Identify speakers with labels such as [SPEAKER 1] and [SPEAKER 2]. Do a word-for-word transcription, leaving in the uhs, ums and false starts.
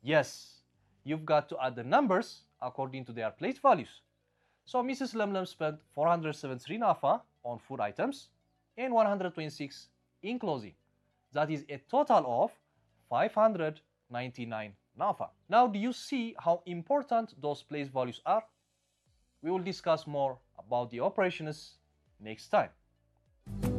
[SPEAKER 1] Yes, you've got to add the numbers according to their place values. So Missus Lemlem spent four hundred seventy-three NAFA on food items and one hundred twenty-six in clothing. That is a total of five hundred ninety-nine NAFA. Now, do you see how important those place values are? We will discuss more about the operations next time.